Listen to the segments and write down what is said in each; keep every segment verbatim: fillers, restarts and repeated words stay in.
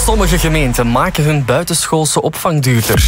Sommige gemeenten maken hun buitenschoolse opvang duurder.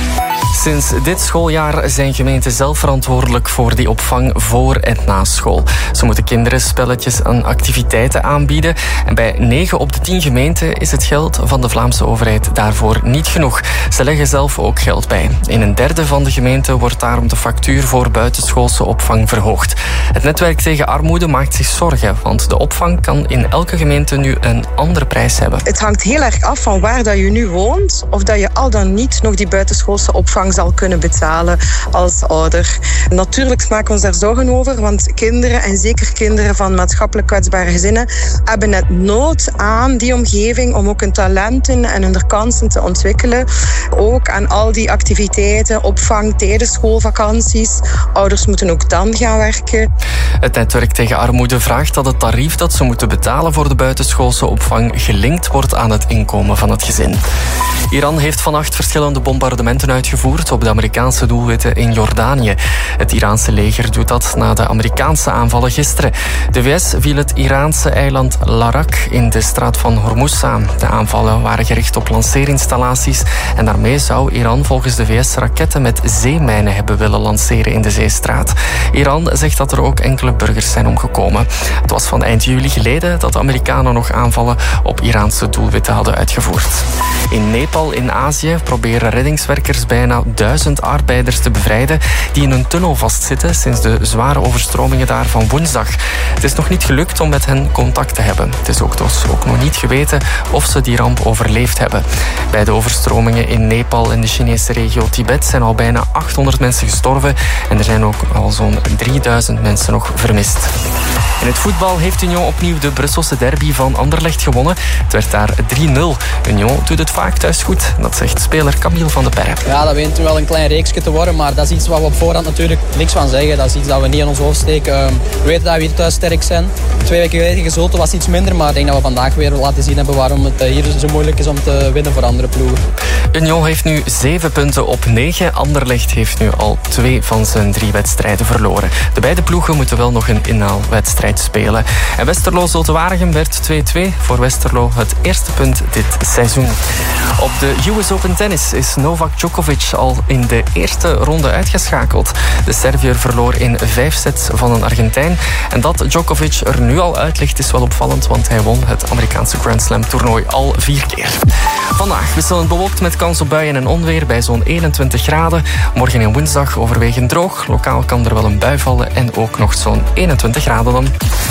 Sinds dit schooljaar zijn gemeenten zelf verantwoordelijk voor die opvang voor en na school. Ze moeten kinderen spelletjes en activiteiten aanbieden. En bij negen op de tien gemeenten is het geld van de Vlaamse overheid daarvoor niet genoeg. Ze leggen zelf ook geld bij. In een derde van de gemeenten wordt daarom de factuur voor buitenschoolse opvang verhoogd. Het netwerk tegen armoede maakt zich zorgen, want de opvang kan in elke gemeente nu een andere prijs hebben. Het hangt heel erg af van waar dat je nu woont, of dat je al dan niet nog die buitenschoolse opvang zal kunnen betalen als ouder. Natuurlijk maken we ons daar zorgen over, want kinderen, en zeker kinderen van maatschappelijk kwetsbare gezinnen, hebben net nood aan die omgeving om ook hun talenten en hun kansen te ontwikkelen. Ook aan al die activiteiten, opvang tijdens schoolvakanties. Ouders moeten ook dan gaan werken. Het netwerk tegen armoede vraagt dat het tarief dat ze moeten betalen voor de buitenschoolse opvang gelinkt wordt aan het inkomen van het gezin. Iran heeft vannacht verschillende bombardementen uitgevoerd op de Amerikaanse doelwitten in Jordanië. Het Iraanse leger doet dat na de Amerikaanse aanvallen gisteren. De V S viel het Iraanse eiland Larak in de straat van Hormuz aan. De aanvallen waren gericht op lanceerinstallaties en daarmee zou Iran volgens de V S raketten met zeemijnen hebben willen lanceren in de zeestraat. Iran zegt dat er ook enkele burgers zijn omgekomen. Het was van eind juli geleden dat de Amerikanen nog aanvallen op Iraanse doelwitten hadden uitgevoerd. In Nepal in Azië proberen reddingswerkers bijna duizend arbeiders te bevrijden die in een tunnel vastzitten sinds de zware overstromingen daar van woensdag. Het is nog niet gelukt om met hen contact te hebben. Het is ook dus ook nog niet geweten of ze die ramp overleefd hebben. Bij de overstromingen in Nepal en de Chinese regio Tibet zijn al bijna achthonderd mensen gestorven en er zijn ook al zo'n drieduizend mensen nog vermist. In het voetbal heeft Union opnieuw de Brusselse derby van Anderlecht gewonnen. Het werd daar drie nul. Union doet het vaak thuis goed. Dat zegt speler Camille van de Perre. Ja, dat begint wel een klein reeksje te worden, maar dat is iets wat we op voorhand natuurlijk niks van zeggen. Dat is iets dat we niet in ons hoofd steken. We weten dat we hier thuis sterk zijn. Twee weken geleden gesloten was iets minder, maar ik denk dat we vandaag weer laten zien hebben waarom het hier zo moeilijk is om te winnen voor andere ploegen. Union heeft nu zeven punten op negen. Anderlecht heeft nu al twee van zijn drie wedstrijden verloren. De beide ploegen moeten wel nog een inhaalwedstrijd spelen. En Westerlo-Zulte-Waregem werd twee twee. Voor Westerlo het eerste punt dit seizoen. Op de U S Open Tennis is Novak Djokovic al in de eerste ronde uitgeschakeld. De Serviër verloor in vijf sets van een Argentijn. En dat Djokovic er nu al uit ligt is wel opvallend, want hij won het Amerikaanse Grand Slam toernooi al vier keer. Vandaag wisselend bewolkt met kans op buien en onweer bij zo'n eenentwintig graden. Morgen en woensdag overwegend droog. Lokaal kan er wel een bui vallen en ook nog zo'n eenentwintig graden dan.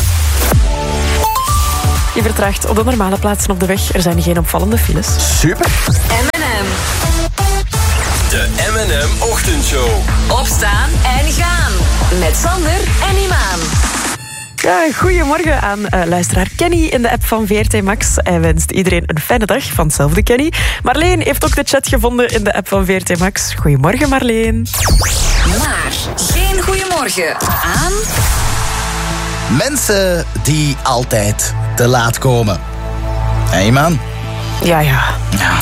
Je vertraagt op de normale plaatsen op de weg. Er zijn geen opvallende files. Super. M en M. De M en M Ochtendshow. Opstaan en gaan. Met Sander en Imaan. Ja, goedemorgen aan uh, luisteraar Kenny in de app van V R T Max. Hij wenst iedereen een fijne dag. Van hetzelfde Kenny. Marleen heeft ook de chat gevonden in de app van V R T Max. Goedemorgen Marleen. Maar geen goedemorgen aan... Mensen die altijd te laat komen. Hé, man. Ja, ja. Ja,